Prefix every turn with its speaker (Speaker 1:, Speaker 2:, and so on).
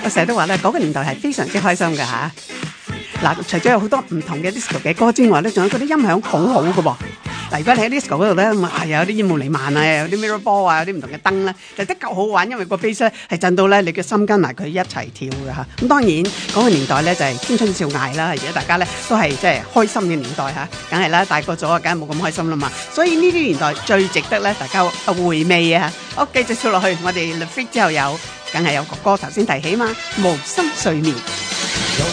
Speaker 1: 我成日都話咧，嗰個年代係非常之開心㗎嚇。嗱，除咗有好多唔同嘅 disco 嘅歌之外咧，仲有嗰啲音響好好嘅噃。嗱，如果你喺 disco 嗰度咧，有啲煙霧瀰漫啊，有啲 mirror ball 啊，有啲唔同嘅燈咧，就的確好玩，因為個 bass 咧係震到咧你嘅心跟埋佢一齊跳嘅嚇。咁當然嗰個年代咧就係青春少艾啦，而家大家咧都係即係開心嘅年代嚇，梗係啦，大個咗啊，梗係冇咁開心啦嘛。所以呢啲年代最值得咧大家回味啊！好，繼續跳落去，我哋 The Freak 之後有，梗係有個歌頭先提起嘛，無心睡眠。